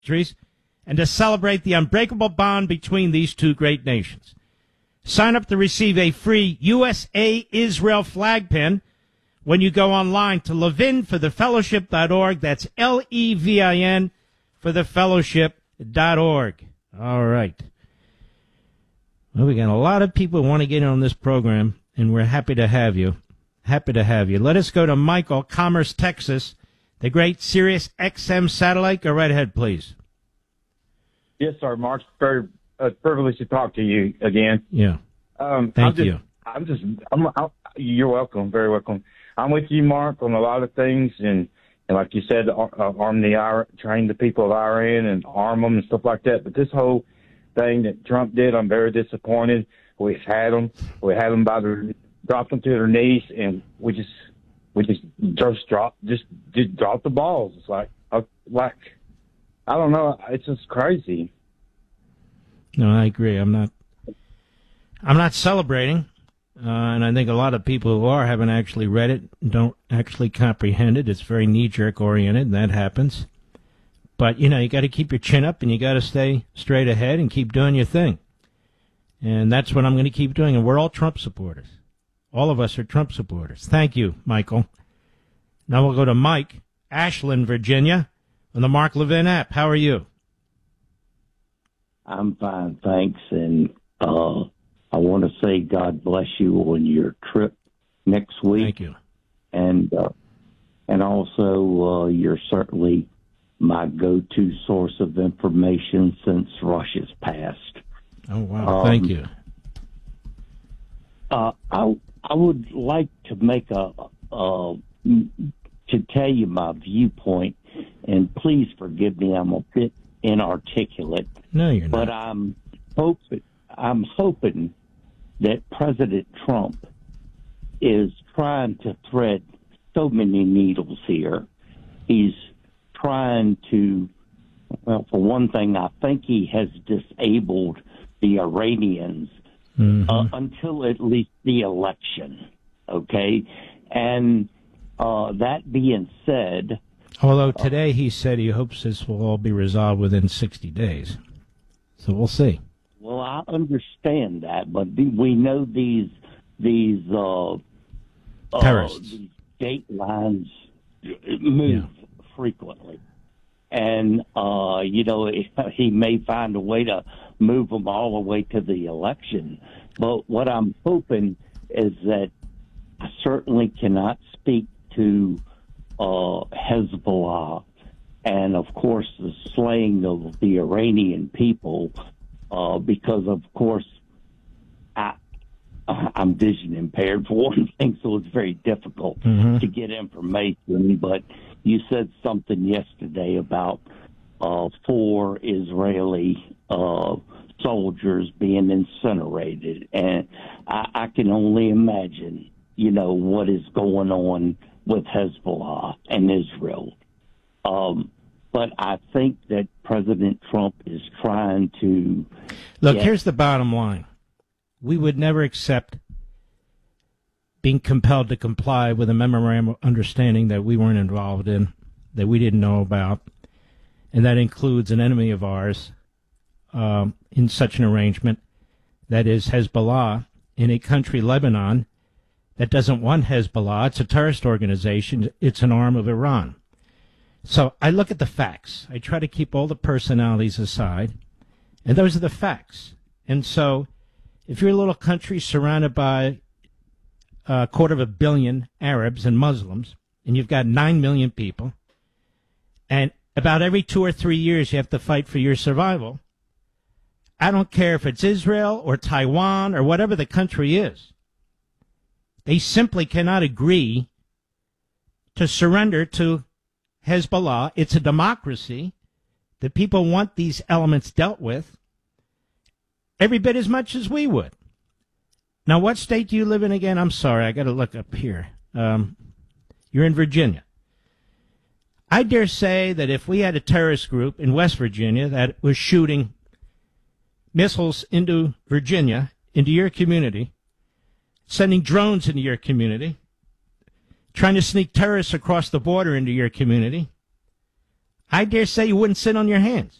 countries and to celebrate the unbreakable bond between these two great nations. Sign up to receive a free USA Israel flag pin when you go online to levinforthefellowship.org. That's Levin for thefellowship.org. All right. Well, we got a lot of people who want to get in on this program, and we're happy to have you. Happy to have you. Let us go to Michael, Commerce, Texas, the great Sirius XM satellite. Go right ahead, please. Yes, sir, Mark. Very privileged to talk to you again. Yeah. Thank you. You're welcome. Very welcome. I'm with you, Mark, on a lot of things, and like you said, train the people of Iran and arm them and stuff like that. But this whole thing that Trump did, I'm very disappointed. We've had them dropped them to their knees, and we just dropped the balls. It's like I don't know. It's just crazy. No, I agree. I'm not celebrating, and I think a lot of people who haven't actually read it, don't actually comprehend it. It's very knee-jerk oriented, and that happens. But, you got to keep your chin up, and you got to stay straight ahead and keep doing your thing. And that's what I'm going to keep doing. And we're all Trump supporters. All of us are Trump supporters. Thank you, Michael. Now we'll go to Mike, Ashland, Virginia, on the Mark Levin app. How are you? I'm fine, thanks. And I want to say God bless you on your trip next week. Thank you. And also, you're certainly my go-to source of information since Russia's passed. Oh, wow. Thank you. I would like to make to tell you my viewpoint, and please forgive me, I'm a bit inarticulate. No, you're not. But I'm hoping that President Trump is trying to thread so many needles here. He's trying to, well, for one thing, I think he has disabled the Iranians until at least the election, okay? And that being said... Although today he said he hopes this will all be resolved within 60 days. So we'll see. Well, I understand that, but we know these terrorists, these gate lines move frequently. And, he may find a way to move them all the way to the election. But what I'm hoping is that I certainly cannot speak to Hezbollah and, of course, the slaying of the Iranian people because, of course, I'm vision impaired for one thing, so it's very difficult to get information. But you said something yesterday about 4 Israeli soldiers being incinerated, and I can only imagine, what is going on with Hezbollah and Israel. But I think that President Trump is trying to... Look, here's the bottom line. We would never accept being compelled to comply with a memorandum of understanding that we weren't involved in, that we didn't know about, and that includes an enemy of ours in such an arrangement, that is Hezbollah, in a country, Lebanon, that doesn't want Hezbollah. It's a terrorist organization. It's an arm of Iran. So I look at the facts. I try to keep all the personalities aside, and those are the facts. And so if you're a little country surrounded by 250 million Arabs and Muslims, and you've got 9 million people, and about every 2 or 3 years you have to fight for your survival, I don't care if it's Israel or Taiwan or whatever the country is. They simply cannot agree to surrender to Hezbollah. It's a democracy. The people want these elements dealt with every bit as much as we would. Now, what state do you live in again? I'm sorry, I got to look up here. You're in Virginia. I dare say that if we had a terrorist group in West Virginia that was shooting missiles into Virginia, into your community, sending drones into your community, trying to sneak terrorists across the border into your community, I dare say you wouldn't sit on your hands.